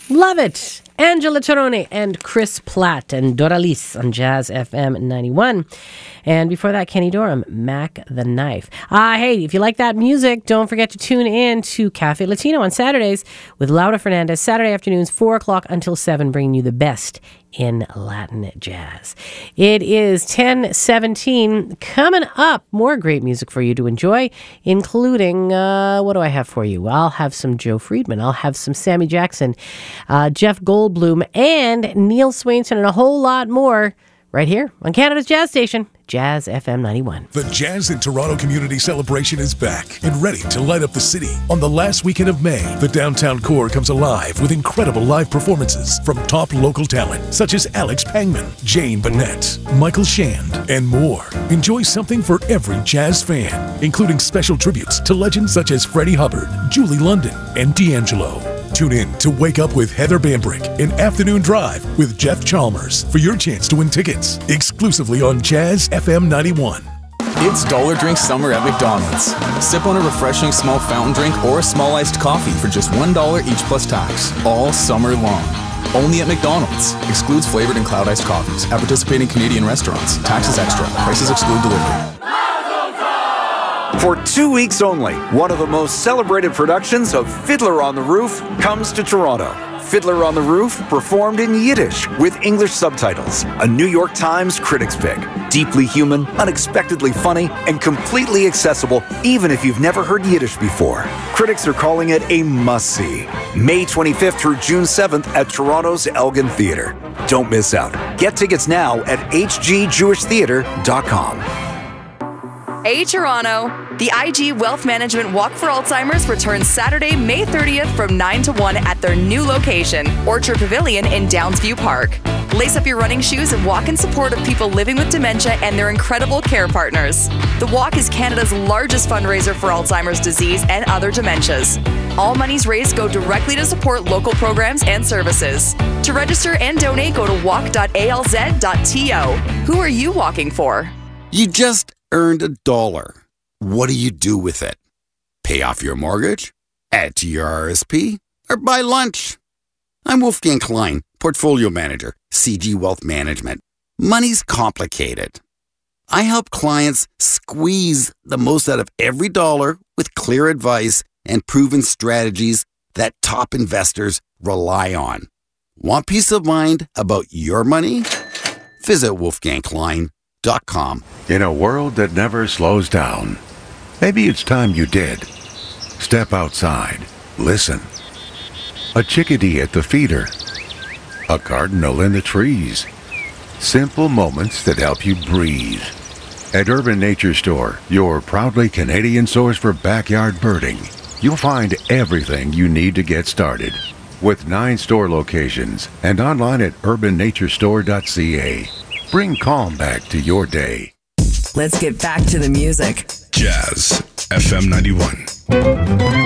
Love it. Angela Torone and Chris Platt and Doralice on Jazz FM 91. And before that, Kenny Dorham, Mac the Knife. Hey, if you like that music, don't forget to tune in to Cafe Latino on Saturdays with Laura Fernandez, Saturday afternoons, 4 o'clock until 7, bringing you the best in Latin jazz. It is 10:17. Coming up, more great music for you to enjoy, including, what do I have for you? I'll have some Joe Friedman. I'll have some Sammy Jackson, Jeff Goldblum, and Neil Swainson, and a whole lot more right here on Canada's Jazz Station, Jazz FM 91. The Jazz in Toronto Community Celebration is back and ready to light up the city. On the last weekend of May, the downtown core comes alive with incredible live performances from top local talent such as Alex Pangman, Jane Bennett, Michael Shand, and more. Enjoy something for every jazz fan, including special tributes to legends such as Freddie Hubbard, Julie London, and D'Angelo. Tune in to Wake Up with Heather Bambrick and Afternoon Drive with Jeff Chalmers for your chance to win tickets exclusively on Jazz FM 91. It's Dollar Drink Summer at McDonald's. Sip on a refreshing small fountain drink or a small iced coffee for just $1 each plus tax, all summer long. Only at McDonald's. Excludes flavored and cloud iced coffees. At participating Canadian restaurants. Taxes extra. Prices exclude delivery. For 2 weeks only, one of the most celebrated productions of Fiddler on the Roof comes to Toronto. Fiddler on the Roof, performed in Yiddish with English subtitles. A New York Times critics pick. Deeply human, unexpectedly funny, and completely accessible even if you've never heard Yiddish before. Critics are calling it a must-see. May 25th through June 7th at Toronto's Elgin Theatre. Don't miss out. Get tickets now at hgjewishtheatre.com. Hey Toronto! The IG Wealth Management Walk for Alzheimer's returns Saturday, May 30th from 9 to 1 at their new location, Orchard Pavilion in Downsview Park. Lace up your running shoes and walk in support of people living with dementia and their incredible care partners. The walk is Canada's largest fundraiser for Alzheimer's disease and other dementias. All monies raised go directly to support local programs and services. To register and donate, go to walk.alz.to. Who are you walking for? You just earned $1. What do you do with it? Pay off your mortgage? Add to your RSP? Or buy lunch? I'm Wolfgang Klein, Portfolio Manager, CG Wealth Management. Money's complicated. I help clients squeeze the most out of every dollar with clear advice and proven strategies that top investors rely on. Want peace of mind about your money? Visit wolfgangklein.com. In a world that never slows down, maybe it's time you did. Step outside. Listen. A chickadee at the feeder. A cardinal in the trees. Simple moments that help you breathe. At Urban Nature Store, your proudly Canadian source for backyard birding, you'll find everything you need to get started. With 9 store locations and online at urbannaturestore.ca. Bring calm back to your day. Let's get back to the music. Jazz FM 91.